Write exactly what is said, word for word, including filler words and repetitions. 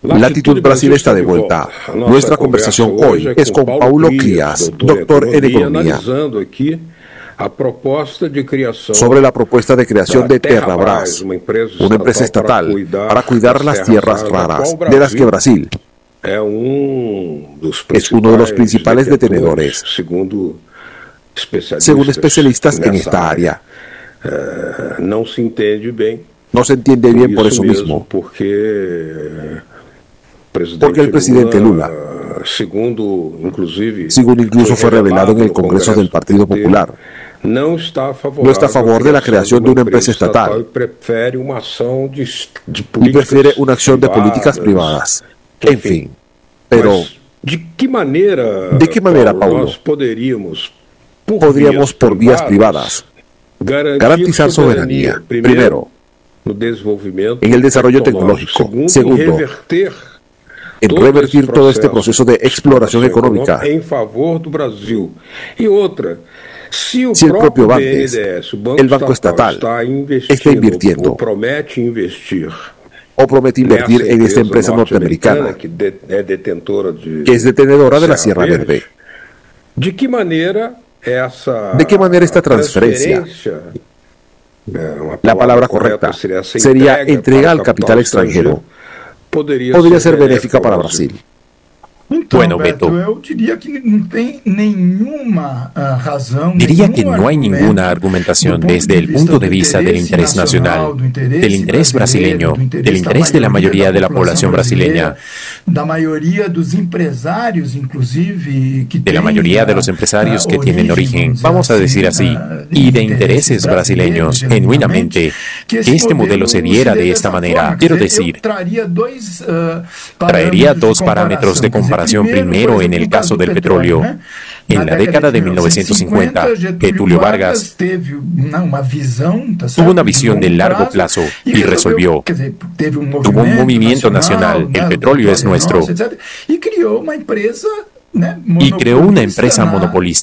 Latitud Brasil está de vuelta. Nuestra conversación hoy es con Paulo Crias, doctor en Economía, sobre la propuesta de creación de Terrabras, una empresa estatal para cuidar las tierras raras, de las que Brasil es uno de los principales detenedores, según especialistas en esta área. No se entiende bien por eso mismo, porque el presidente Lula, según incluso fue revelado en el Congreso del Partido Popular, no está a favor de la creación de una empresa estatal y prefiere una acción de políticas privadas. En fin, pero ¿de qué manera, Paulo, podríamos por vías privadas garantizar soberanía, primero, en el desarrollo tecnológico, segundo, en revertir todo este proceso de exploración económica? Si el propio Bandes, el Banco Estatal, está invirtiendo o promete invertir en esta empresa norteamericana que es detenedora de la Sierra Verde. ¿De qué manera esta transferencia, la palabra correcta sería entrega al capital extranjero, podría ser benéfica para Brasil? Bueno, Beto, diría que no hay ninguna argumentación desde el punto de vista del interés nacional, del interés brasileño, del interés de la mayoría de la población brasileña, de la mayoría de los empresarios que tienen origen, vamos a decir así, y de intereses brasileños, genuinamente, que este modelo se diera de esta manera. Quiero decir, traería dos parámetros de comparación. Primero, en el caso del petróleo, en la década de mil novecientos cincuenta, Getúlio Vargas tuvo una visión de largo plazo y resolvió. Tuvo un movimiento nacional, el petróleo es nuestro, y creó una empresa monopolista